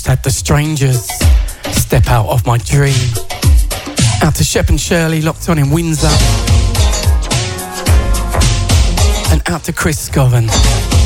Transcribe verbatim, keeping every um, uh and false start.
had The Strangers, Step Out of My Dream. Out to Shep and Shirley, locked on in Windsor. And out to Chris Scoven.